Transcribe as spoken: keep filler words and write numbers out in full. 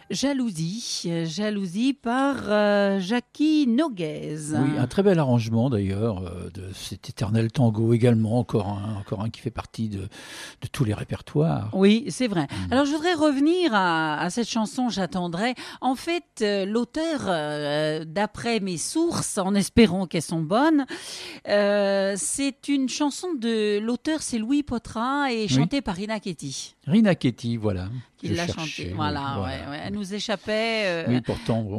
Jalousie, euh, jalousie par euh, Jacky Noguez. Oui, un très bel arrangement d'ailleurs euh, de cet éternel tango également, encore un, encore un qui fait partie de, de tous les répertoires. Oui, c'est vrai. Mmh. Alors je voudrais revenir à, à cette chanson J'attendrai. En fait, euh, l'auteur, euh, d'après mes sources, en espérant qu'elles sont bonnes, euh, c'est une chanson de l'auteur, c'est Louis Poitras et chantée Oui. par Rina Ketty. Rina Ketty, voilà. Qui je l'a cherchais, chantée. oui, Voilà, voilà. ouais, ouais. Elle nous échappait. euh, Oui, pourtant,